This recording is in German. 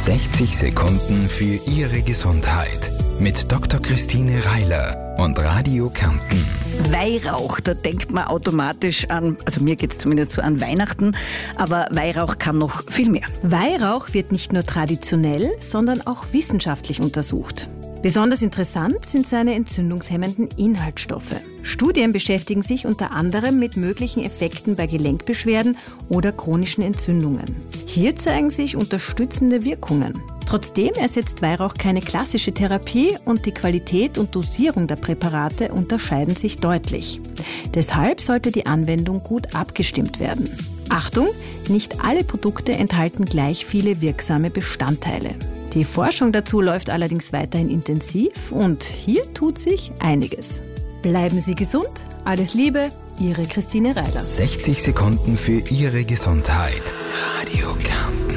60 Sekunden für Ihre Gesundheit mit Dr. Christine Reiler und Radio Kärnten. Weihrauch, da denkt man automatisch an, also mir geht es zumindest so an Weihnachten, aber Weihrauch kann noch viel mehr. Weihrauch wird nicht nur traditionell, sondern auch wissenschaftlich untersucht. Besonders interessant sind seine entzündungshemmenden Inhaltsstoffe. Studien beschäftigen sich unter anderem mit möglichen Effekten bei Gelenkbeschwerden oder chronischen Entzündungen. Hier zeigen sich unterstützende Wirkungen. Trotzdem ersetzt Weihrauch keine klassische Therapie und die Qualität und Dosierung der Präparate unterscheiden sich deutlich. Deshalb sollte die Anwendung gut abgestimmt werden. Achtung, nicht alle Produkte enthalten gleich viele wirksame Bestandteile. Die Forschung dazu läuft allerdings weiterhin intensiv und hier tut sich einiges. Bleiben Sie gesund, alles Liebe, Ihre Christine Reiler. 60 Sekunden für Ihre Gesundheit. Radio Kärnten.